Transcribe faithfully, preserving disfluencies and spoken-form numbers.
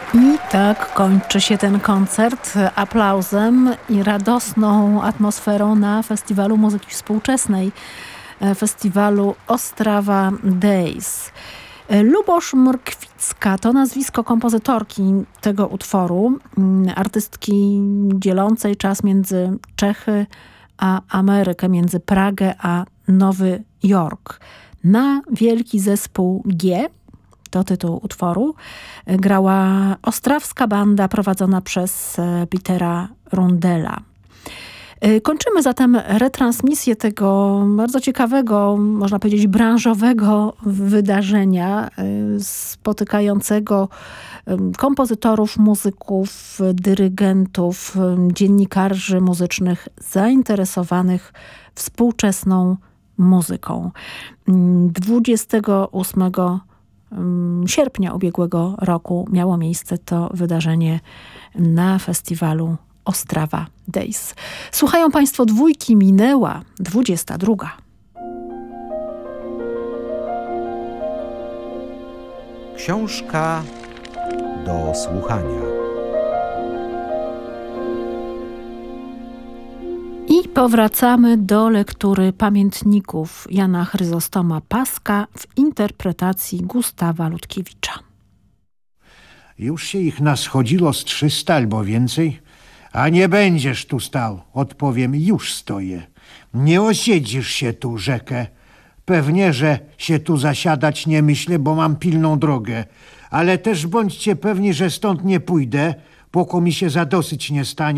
I tak kończy się ten koncert aplauzem i radosną atmosferą na Festiwalu Muzyki Współczesnej, festiwalu Ostrawa Days. Lubosz Mrkwicka to nazwisko kompozytorki tego utworu, artystki dzielącej czas między Czechy a Amerykę, między Pragę a Nowy Jork. Na wielki zespół G, to tytuł utworu, grała ostrawska banda prowadzona przez Petera Rundela. Kończymy zatem retransmisję tego bardzo ciekawego, można powiedzieć branżowego wydarzenia spotykającego kompozytorów, muzyków, dyrygentów, dziennikarzy muzycznych zainteresowanych współczesną muzyką. dwudziestego ósmego sierpnia ubiegłego roku miało miejsce to wydarzenie na festiwalu Ostrawa Days. Słuchają Państwo dwójki, minęła dwudziesta druga. Książka do słuchania. I powracamy do lektury pamiętników Jana Chryzostoma Paska w interpretacji Gustawa Ludkiewicza. Już się ich naschodziło z trzysta albo więcej, a nie będziesz tu stał. Odpowiem, już stoję. Nie osiedzisz się tu, rzekę. Pewnie, że się tu zasiadać nie myślę, bo mam pilną drogę. Ale też bądźcie pewni, że stąd nie pójdę, poko mi się zadosyć nie stanie.